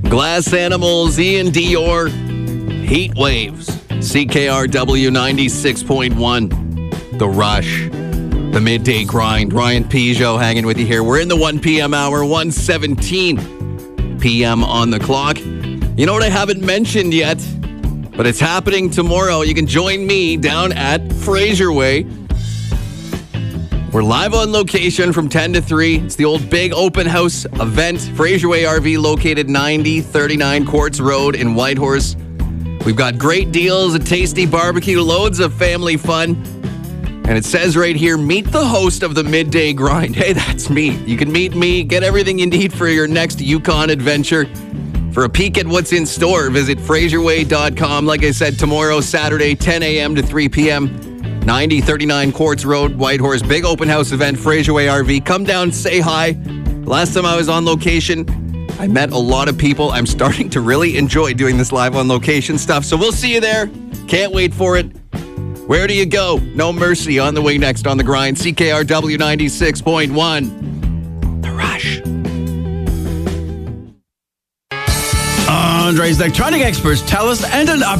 Glass Animals, Ian Dior, Heat Waves, CKRW 96.1, The Rush, The Midday Grind. Ryan Peugeot hanging with you here. We're in the 1 p.m. hour, 1:17 p.m. on the clock. You know what I haven't mentioned yet? But it's happening tomorrow. You can join me down at Fraser Way. We're live on location from 10 to 3. It's the old big open house event. Fraser Way RV located 9039 Quartz Road in Whitehorse. We've got great deals, a tasty barbecue, loads of family fun. And it says right here, meet the host of the Midday Grind. Hey, that's me. You can meet me, get everything you need for your next Yukon adventure. For a peek at what's in store, visit FraserWay.com. Like I said, tomorrow, Saturday, 10 a.m. to 3 p.m., 9039 Quartz Road, Whitehorse, big open house event, Fraser Way RV. Come down, say hi. Last time I was on location, I met a lot of people. I'm starting to really enjoy doing this live on location stuff. So we'll see you there. Can't wait for it. Where do you go? No Mercy on the way next on The Grind. CKRW 96.1. The Rush. Andre's electronic experts tell us, and an